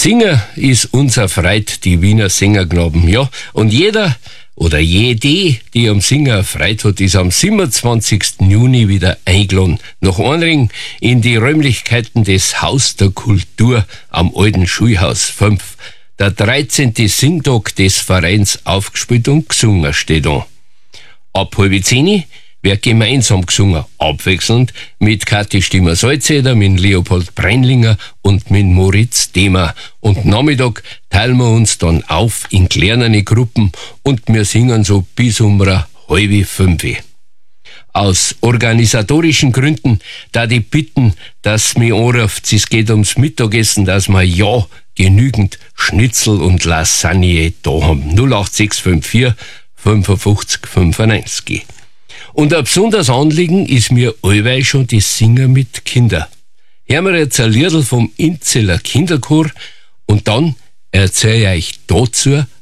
Singen ist unser Freit, die Wiener Sängerknaben, ja. Und jeder oder jede, die am Singen Freit hat, ist am 27. Juni wieder eingeladen. Nach Einring in die Räumlichkeiten des Haus der Kultur am alten Schulhaus 5. Der 13. Singtag des Vereins aufgespielt und gesungen steht an. Ab 9:30 wird gemeinsam gesungen, abwechselnd mit Kathi Stimmer-Salzeder, mit Leopold Brennlinger und mit Moritz Demer. Und Nachmittag teilen wir uns dann auf in kleinere Gruppen und wir singen so bis um 4:30. Aus organisatorischen Gründen da die bitten, dass mir anruft, es geht ums Mittagessen, dass wir ja genügend Schnitzel und Lasagne da haben. 08654 55 95. Und ein besonderes Anliegen ist mir allweil schon das Singen mit Kindern. Hören wir jetzt ein Liedl vom Inzeller Kinderchor und dann erzähle ich euch dazu